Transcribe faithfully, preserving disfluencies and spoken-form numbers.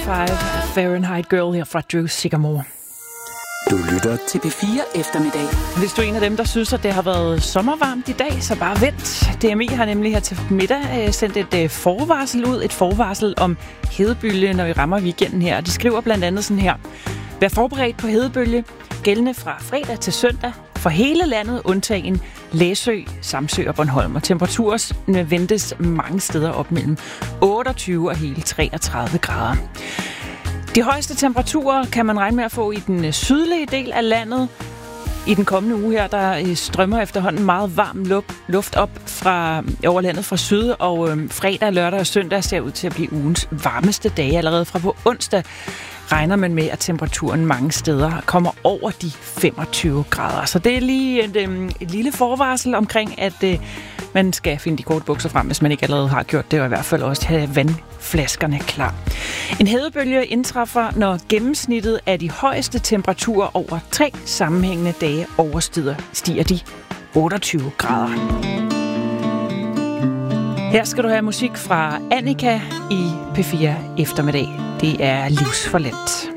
fem, Fahrenheit Girl her fra Drew Sycamore. Du lytter til P fire eftermiddag. Hvis du er en af dem, der synes, at det har været sommervarmt i dag, så bare vent. D M I har nemlig her til middag sendt et forvarsel ud. Et forvarsel om hedebølge, når vi rammer weekenden her. De skriver blandt andet sådan her. Vær forberedt på hedebølge, gældende fra fredag til søndag. For hele landet undtagen Læsø, Samsø og Bornholm. Og temperaturen ventes mange steder op mellem otteogtyve og hele treogtredive grader. De højeste temperaturer kan man regne med at få i den sydlige del af landet. I den kommende uge her, der strømmer efterhånden meget varm luft op fra over landet fra syd, og øhm, fredag, lørdag og søndag ser ud til at blive ugens varmeste dage. Allerede fra på onsdag regner man med, at temperaturen mange steder kommer over de femogtyve grader. Så det er lige et, øhm, et lille forvarsel omkring, at øh, man skal finde de korte bukser frem, hvis man ikke allerede har gjort det, og i hvert fald også have vandflaskerne klar. En hedebølge indtræffer, når gennemsnittet af de højeste temperaturer over tre sammenhængende dage overstiger stiger de otteogtyve grader. Her skal du have musik fra Annika i P fire eftermiddag. Det er Livsforladt.